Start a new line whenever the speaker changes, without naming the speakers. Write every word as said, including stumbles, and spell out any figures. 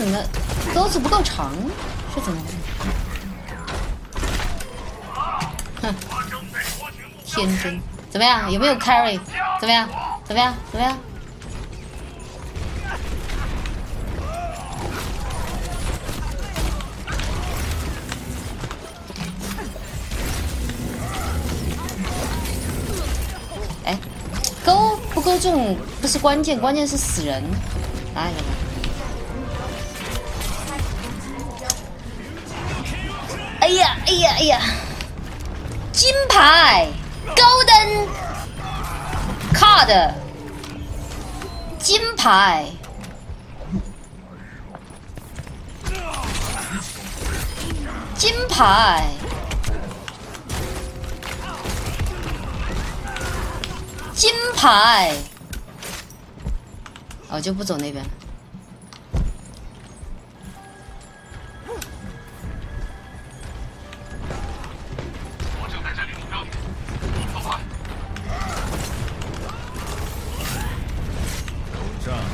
怎么钩子不够长？是怎么？哼，天真。怎么样？有没有 carry？ 怎么样？怎么样？怎么样？哎，勾不勾中不是关键，关键是死人。哎呀！哎呀！哎呀！哎呀！金牌 ，Golden Card， 金牌。金牌。金牌，我就不走那边了。